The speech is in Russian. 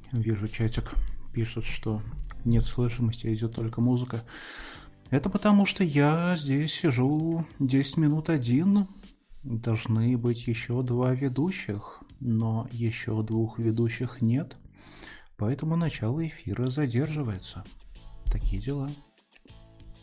Вижу, чатик пишет, что нет слышимости, идет только музыка. Это потому, что я здесь сижу 10 минут один. Должны быть еще два ведущих, но еще двух ведущих нет, поэтому начало эфира задерживается. Такие дела.